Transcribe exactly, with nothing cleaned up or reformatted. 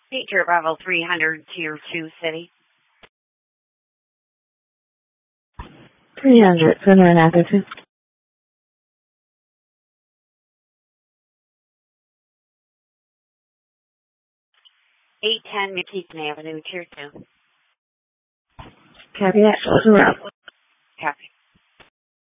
Teacher Bravo three hundred, Tier two City. three hundred, Center and Atherton. eight ten McKeithen Avenue, Tier two. Copy that. Close the route. Copy.